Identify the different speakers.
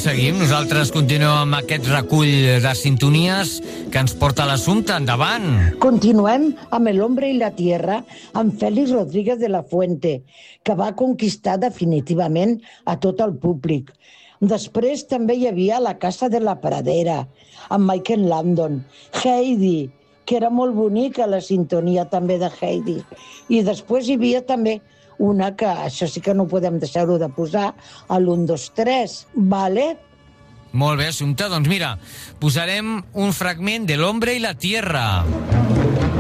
Speaker 1: seguim. Nosaltres continuem amb aquest recull de sintonies que ens porta l'assumpte. Endavant.
Speaker 2: Continuem amb El hombre y la tierra, amb Félix Rodríguez de la Fuente, que va conquistar definitivament a tot el públic. Després també hi havia La casa de la pradera, amb Michael Landon, Heidi, que era molt bonica la sintonia també de Heidi. I després hi havia també una que, això sí que no podem deixar-ho de posar, a l'1, 2, 3, vale?
Speaker 1: Molt bé, Assumpta. Doncs mira, posarem un fragment de L'Hombre y la Tierra.